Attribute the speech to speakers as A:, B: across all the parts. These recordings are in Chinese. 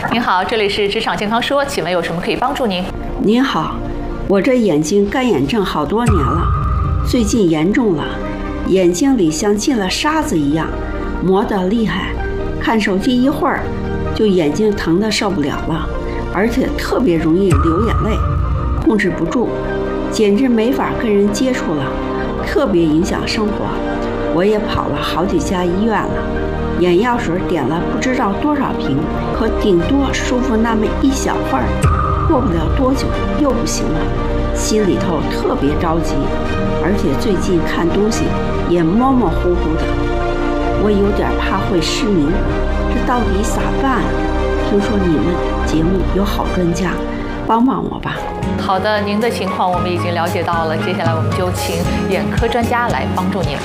A: 您好，这里是职场健康说，请问有什么可以帮助您？
B: 您好，我这眼睛干眼症好多年了，最近严重了，眼睛里像进了沙子一样，磨得厉害，看手机一会儿就眼睛疼得受不了了，而且特别容易流眼泪，控制不住，简直没法跟人接触了，特别影响生活。我也跑了好几家医院了，眼药水点了不知道多少瓶，可顶多舒服那么一小会儿，过不了多久又不行了，心里头特别着急，而且最近看东西也模模糊糊的，我有点怕会失明，这到底咋办啊？听说你们节目有好专家，帮帮我吧。
A: 好的，您的情况我们已经了解到了，接下来我们就请眼科专家来帮助您。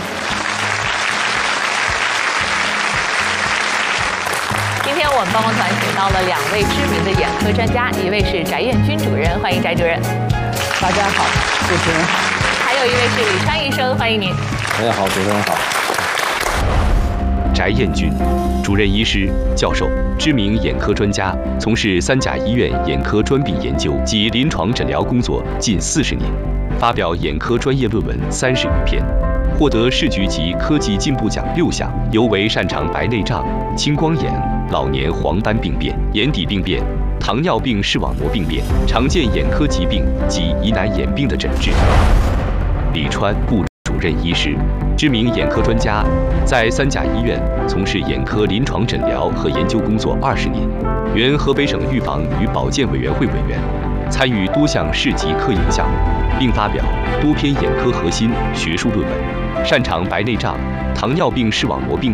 A: 今天我们帮忙团请到了2位知名的眼科专家，一位是翟彦军主任，欢迎翟主任。
C: 大家好，主持人好。
A: 还有一位是李川医生，欢迎您。
D: 大家好，主持人好。
E: 翟彦军，主任医师、教授，知名眼科专家，从事3甲医院眼科专病研究及临床诊疗工作近40年，发表眼科专业论文30余篇，获得市局级科技进步奖6项，尤为擅长白内障、青光眼、老年黄斑病变、眼底病变、糖尿病视网膜病变、常见眼科疾病及疑难眼病的诊治。李川，顾主任医师，知名眼科专家，在3甲医院从事眼科临床诊疗和研究工作20年，原河北省预防与保健委员会委员，参与多项市级科研项目，并发表多篇眼科核心学术论文，擅长白内障、糖尿病视网膜病